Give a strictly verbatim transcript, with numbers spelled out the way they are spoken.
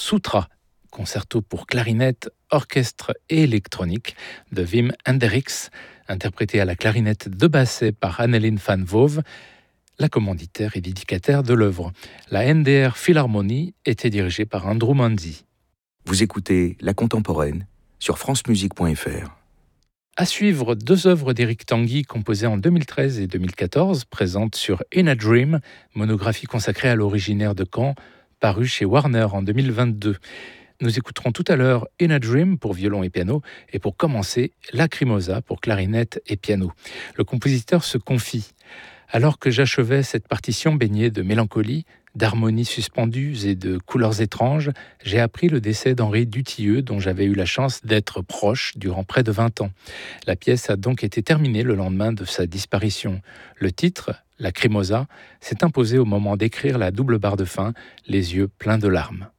Sutra, concerto pour clarinette, orchestre et électronique de Wim Hendricks, interprété à la clarinette de basset par Anneline van Wove, la commanditaire et dédicataire de l'œuvre. La N D R Philharmonie était dirigée par Andrew Manzi. Vous écoutez La Contemporaine sur francemusique point f r. À suivre, deux œuvres d'Éric Tanguy composées en deux mille treize et deux mille quatorze, présentes sur In a Dream, monographie consacrée à l'originaire de Caen, parue chez Warner en deux mille vingt-deux. Nous écouterons tout à l'heure In a Dream pour violon et piano, et pour commencer, Lacrimosa pour clarinette et piano. Le compositeur se confie. Alors que j'achevais cette partition baignée de mélancolie, d'harmonies suspendues et de couleurs étranges, j'ai appris le décès d'Henri Dutilleux, dont j'avais eu la chance d'être proche durant près de vingt ans. La pièce a donc été terminée le lendemain de sa disparition. Le titre, Lacrimosa, s'est imposé au moment d'écrire la double barre de fin, les yeux pleins de larmes.